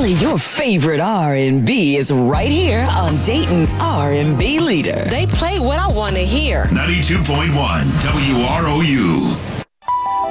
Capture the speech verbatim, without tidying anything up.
Only your favorite R and B is right here on Dayton's R and B leader. They play what I want to hear. ninety-two point one W R O U.